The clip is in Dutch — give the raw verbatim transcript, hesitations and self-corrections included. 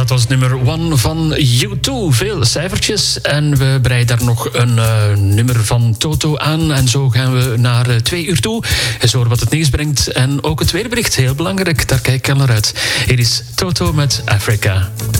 dat was nummer one van U twee. Veel cijfertjes. En we breiden daar nog een uh, nummer van Toto aan. En zo gaan we naar uh, twee uur toe. Eens horen wat het nieuws brengt. En ook het weerbericht, heel belangrijk. Daar kijk ik al naar uit. Hier is Toto met Africa.